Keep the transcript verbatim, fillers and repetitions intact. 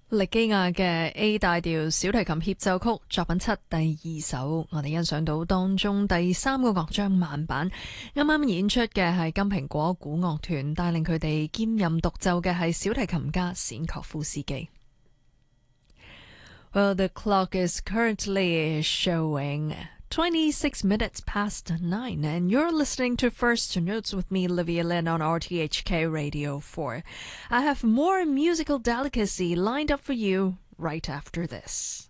力基亞嘅 A 大調小提琴協奏曲作品七第二首，我哋欣賞到當中第三個樂章慢板，啱啱演出嘅係金蘋果古樂團，帶領佢哋兼任獨奏嘅係小提琴家冼確夫斯基。Well, the clock is currently showing twenty-six minutes past nine, and you're listening to First Notes with me, Livia Lynn, on R T H K Radio four. I have more musical delicacy lined up for you right after this.